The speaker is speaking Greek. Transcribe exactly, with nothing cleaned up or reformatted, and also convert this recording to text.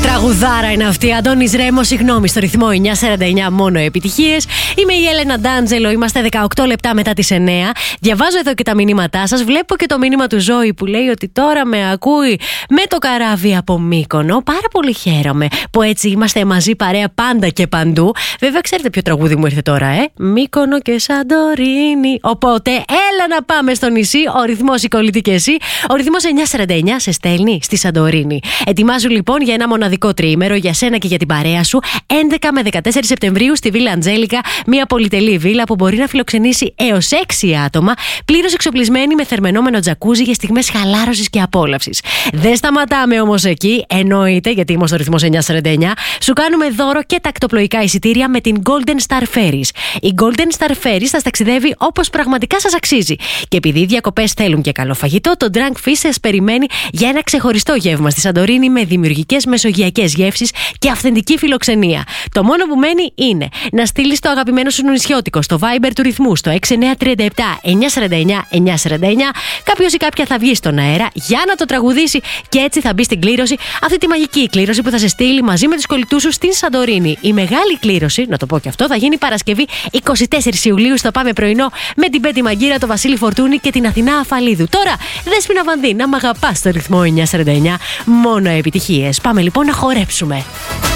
Τραγουδάρα είναι αυτή. Αντώνης Ρέμος, συγγνώμη, στο ρυθμό εννιά σαράντα εννιά, μόνο επιτυχίες. Είμαι η Έλενα Ντάντζελο, είμαστε δεκαοκτώ λεπτά μετά τις εννιά. Διαβάζω εδώ και τα μηνύματά σας. Βλέπω και το μήνυμα του Ζώη που λέει ότι τώρα με ακούει με το καράβι από Μύκονο. Πάρα πολύ χαίρομαι που έτσι είμαστε μαζί παρέα πάντα και παντού. Βέβαια, ξέρετε ποιο τραγούδι μου ήρθε τώρα, ε? Μύκονο και Σαντορίνη. Οπότε, έλα να πάμε στο νησί. Ο ρυθμός, η κολλητή και εσύ. Ο ρυθμός εννιά σαράντα εννιά σε στέλνει στη Σαντορίνη. Ετοιμάζω λοιπόν για ένα μοναδικό τριήμερο για σένα και για την παρέα σου. έντεκα με δεκατέσσερις Σεπτεμβρίου στη Βίλα Αντζέλικα. Μια πολυτελή βίλα που μπορεί να φιλοξενήσει έως έξι άτομα. Πλήρως εξοπλισμένη με θερμαινόμενο τζακούζι για στιγμές χαλάρωσης και απόλαυσης. Δεν σταματάμε όμως εκεί. Εννοείται, γιατί είμαι στο ρυθμός εννιά σαράντα εννιά. Σου κάνουμε δώρο και τακτοπλοϊκά εισιτήρια με την Golden Star Ferries. Η Golden Star Ferries θα ταξιδεύει όπως πραγματικά σας αξίζει. Και επειδή οι διακοπές θέλουν και καλό φαγητό, το Drunk Fish σας περιμένει για ένα ξεχωριστό γεύμα στη Σαντορίνη με δημιουργικές μεσογειακές γεύσεις και αυθεντική φιλοξενία. Το μόνο που μένει είναι να στείλεις το αγαπημένο σου νησιώτικο στο Viber του ρυθμού στο έξι εννιά τρία επτά εννιά σαράντα εννιά εννιά σαράντα εννιά. Κάποιος ή κάποια θα βγει στον αέρα για να το τραγουδήσει και έτσι θα μπει στην κλήρωση. Αυτή τη μαγική κλήρωση που θα σε στείλει μαζί με τους κολλητούς σου στην Σαντορίνη. Η μεγάλη κλήρωση, να το πω και αυτό, θα γίνει Παρασκευή εικοστή τέταρτη Ιουλίου στο Πάμε Πρωινό με την Πέτη Μαγκύρα, τον Βασίλη Φορτούνη και την Αθηνά Αφαλίδου. Τώρα, Δέσποινα Βανδύ, να μ' αγαπάς στο ρυθμό εννιά σαράντα εννιά, μόνο επιτυχίες. Πάμε λοιπόν να χορέψουμε.